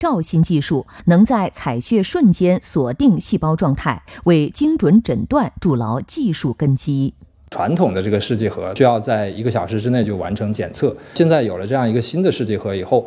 照新技术能在采血瞬间锁定细胞状态，为精准诊断筑牢技术根基。 传统的这个试剂盒需要在1个小时之内就完成检测，现在有了这样一个新的试剂盒以后，